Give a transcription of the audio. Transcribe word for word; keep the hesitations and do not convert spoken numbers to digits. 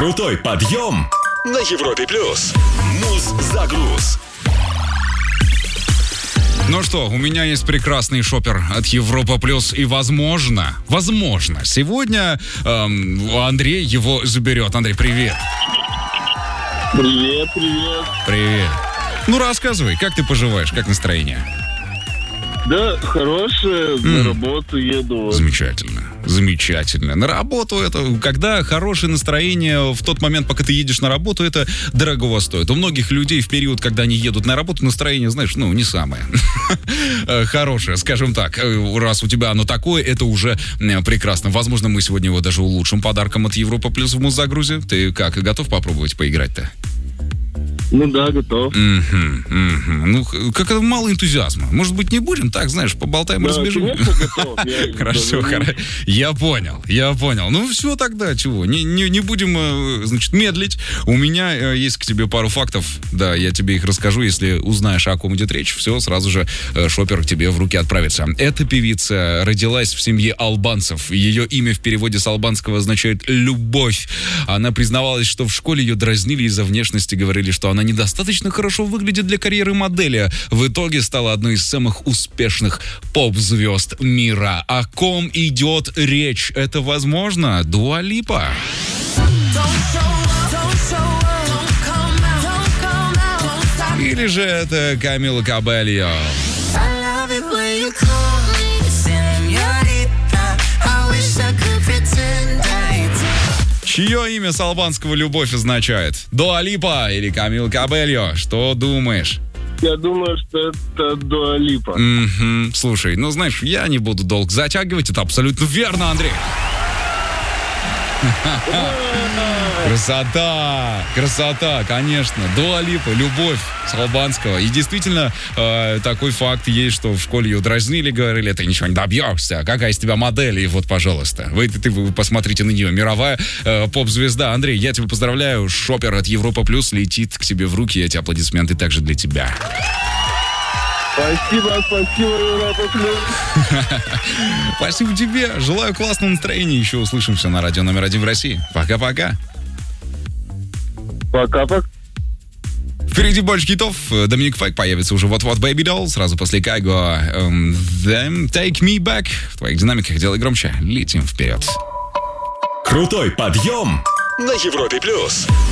Крутой подъем на Европе плюс. Муз-загруз. Ну что, у меня есть прекрасный шопер от Европа Плюс, и возможно, возможно, сегодня эм, Андрей его заберет. Андрей, привет. Привет, привет. Привет. Ну, рассказывай, как ты поживаешь, как настроение? Да, хорошее, М. на работу еду. Замечательно, замечательно. На работу это, когда хорошее настроение в тот момент, пока ты едешь на работу, это дорогого стоит. У многих людей в период, когда они едут на работу, настроение, знаешь, ну, не самое хорошее, скажем так. Раз у тебя оно такое, это уже прекрасно. Возможно, мы сегодня его даже улучшим подарком от Европа Плюс в Муз-загрузе. Ты как, готов попробовать поиграть-то? Ну да, готов. Мгм, мгм. Ну, как-то мало энтузиазма. Может быть, не будем? Так, знаешь, поболтаем и Да, разбежим. конечно, готов. Я Хорошо, даже- хоро- я понял, я понял. Ну, все тогда, чего? Не, не, не будем, э, значит, медлить. У меня э, есть к тебе пару фактов. Да, я тебе их расскажу. Если узнаешь, о ком идет речь, все, сразу же э, шопер к тебе в руки отправится. Эта певица родилась в семье албанцев. Ее имя в переводе с албанского означает «любовь». Она признавалась, что в школе ее дразнили из-за внешности, говорили, что она недостаточно хорошо выглядит для карьеры модели. В итоге стала одной из самых успешных поп-звезд мира. О ком идет речь? Это, возможно, Дуа Липа. Или же это Камила Кабельо. Чье имя с албанского «любовь» означает? Дуа Липа или Камила Кабельо? Что думаешь? Я думаю, что это Дуа Липа. Мгм. Слушай, ну знаешь, я не буду долго затягивать, это абсолютно верно, Андрей. Красота, красота, конечно. Дуа Липа, «любовь» с албанского. И действительно, э, такой факт есть, что в школе ее дразнили, говорили, ты ничего не добьешься, какая из тебя модель, и вот, пожалуйста. Вы, ты, вы посмотрите на нее, мировая э, поп-звезда. Андрей, я тебя поздравляю, шопер от Европа Плюс летит к тебе в руки, эти аплодисменты также для тебя. Спасибо, спасибо, Европа Плюс. Спасибо тебе, желаю классного настроения, еще услышимся на радио номер один в России. Пока-пока. Пока-пока. Впереди больше хитов. Доминик Фейк появится уже вот-вот. Baby Doll. Сразу после Кайго. эм, Them Take Me Back. В твоих динамиках делай громче. Летим вперед. Крутой подъем на Европе плюс.